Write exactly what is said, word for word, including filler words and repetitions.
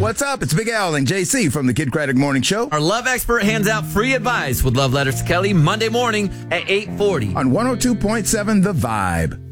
what's up? It's Big Al and J C from the Kid Craddock Morning Show. Our love expert hands out free advice with love letters to Kelly Monday morning at eight forty. On one oh two point seven The Vibe.